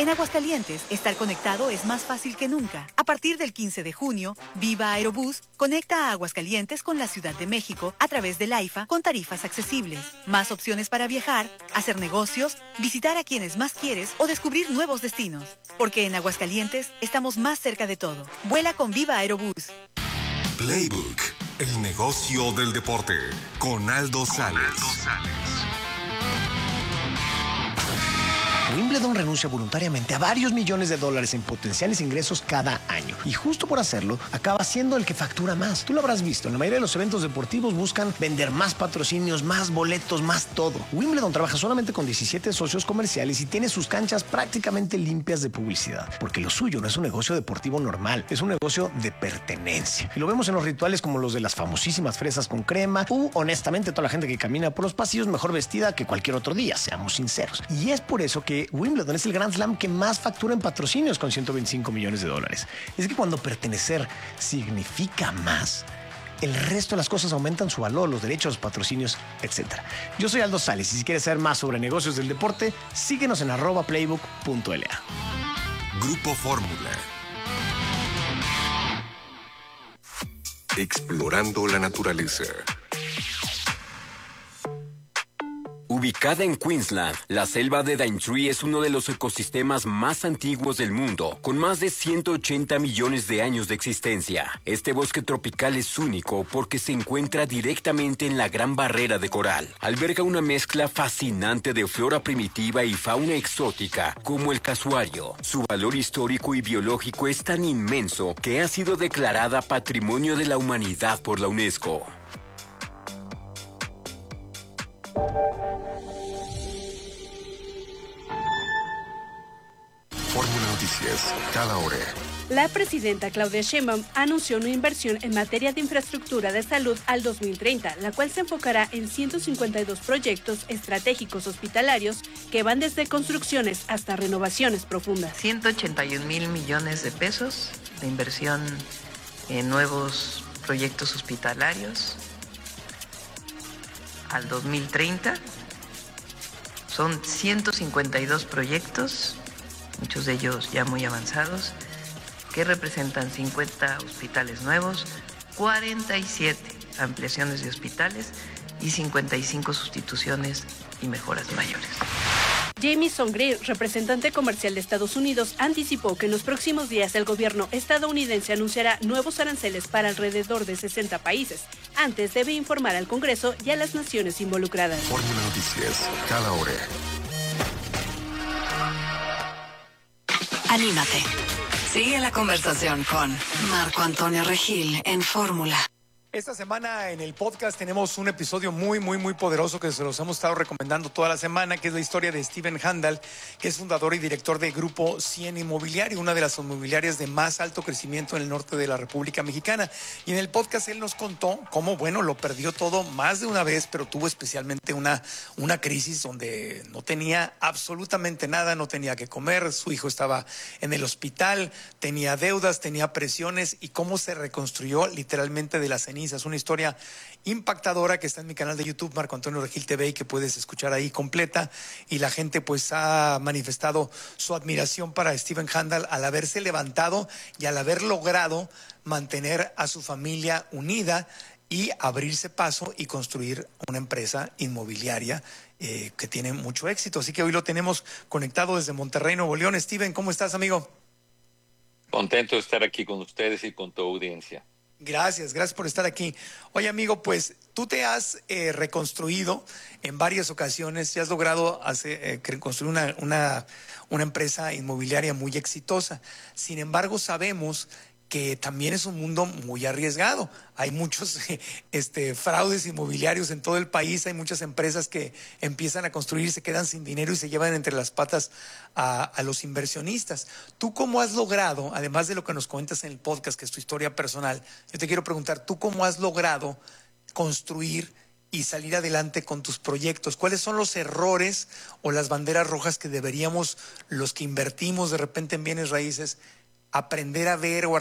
En Aguascalientes, estar conectado es más fácil que nunca. A partir del 15 de junio, Viva Aerobús conecta a Aguascalientes con la Ciudad de México a través del AIFA con tarifas accesibles. Más opciones para viajar, hacer negocios, visitar a quienes más quieres o descubrir nuevos destinos. Porque en Aguascalientes estamos más cerca de todo. Vuela con Viva Aerobús. Playbook, el negocio del deporte, con Aldo Sales. Wimbledon renuncia voluntariamente a varios millones de dólares en potenciales ingresos cada año. Y justo por hacerlo, acaba siendo el que factura más. Tú lo habrás visto, en la mayoría de los eventos deportivos buscan vender más patrocinios, más boletos, más todo. Wimbledon trabaja solamente con 17 socios comerciales y tiene sus canchas prácticamente limpias de publicidad. Porque lo suyo no es un negocio deportivo normal, es un negocio de pertenencia. Y lo vemos en los rituales como los de las famosísimas fresas con crema u, honestamente, toda la gente que camina por los pasillos mejor vestida que cualquier otro día, seamos sinceros. Y es por eso que Wimbledon es el Grand Slam que más factura en patrocinios con 125 millones de dólares. Es que cuando pertenecer significa más, el resto de las cosas aumentan su valor, los derechos, patrocinios, etc. Yo soy Aldo Sales y si quieres saber más sobre negocios del deporte, síguenos en @playbook.la. Grupo Fórmula. Explorando la naturaleza. Ubicada en Queensland, la selva de Daintree es uno de los ecosistemas más antiguos del mundo, con más de 180 millones de años de existencia. Este bosque tropical es único porque se encuentra directamente en la Gran Barrera de Coral. Alberga una mezcla fascinante de flora primitiva y fauna exótica, como el casuario. Su valor histórico y biológico es tan inmenso que ha sido declarada Patrimonio de la Humanidad por la UNESCO. Fórmula Noticias, cada hora. La presidenta Claudia Sheinbaum anunció una inversión en materia de infraestructura de salud al 2030, la cual se enfocará en 152 proyectos estratégicos hospitalarios que van desde construcciones hasta renovaciones profundas. 181,000 millones de pesos de inversión en nuevos proyectos hospitalarios al 2030. Son 152 proyectos, muchos de ellos ya muy avanzados, que representan 50 hospitales nuevos, 47 ampliaciones de hospitales y 55 sustituciones y mejoras mayores. Jamieson Greer, representante comercial de Estados Unidos, anticipó que en los próximos días el gobierno estadounidense anunciará nuevos aranceles para alrededor de 60 países. Antes debe informar al Congreso y a las naciones involucradas. Fórmula Noticias, cada hora. Anímate. Sigue la conversación con Marco Antonio Regil en Fórmula. Esta semana en el podcast tenemos un episodio muy poderoso que se los hemos estado recomendando toda la semana, que es la historia de Stephen Handel, que es fundador y director de Grupo 100 Inmobiliario, una de las inmobiliarias de más alto crecimiento en el norte de la República Mexicana. Y en el podcast él nos contó cómo, lo perdió todo más de una vez, pero tuvo especialmente una crisis donde no tenía absolutamente nada, no tenía que comer, su hijo estaba en el hospital, tenía deudas, tenía presiones, y cómo se reconstruyó literalmente de las cenizas. Es una historia impactadora que está en mi canal de YouTube, Marco Antonio Regil TV, y que puedes escuchar ahí completa. Y la gente pues ha manifestado su admiración para Stephen Handel al haberse levantado y al haber logrado mantener a su familia unida y abrirse paso y construir una empresa inmobiliaria que tiene mucho éxito. Así que hoy lo tenemos conectado desde Monterrey, Nuevo León. Stephen, ¿cómo estás, amigo? Contento de estar aquí con ustedes y con tu audiencia. Gracias por estar aquí. Oye, amigo, pues tú te has reconstruido en varias ocasiones y has logrado construir una empresa inmobiliaria muy exitosa. Sin embargo, sabemos que también es un mundo muy arriesgado. Hay muchos fraudes inmobiliarios en todo el país, hay muchas empresas que empiezan a construir, se quedan sin dinero y se llevan entre las patas a los inversionistas. ¿Tú cómo has logrado, además de lo que nos cuentas en el podcast, que es tu historia personal, yo te quiero preguntar, ¿tú cómo has logrado construir y salir adelante con tus proyectos? ¿Cuáles son los errores o las banderas rojas que deberíamos, los que invertimos de repente en bienes raíces, aprender a ver o a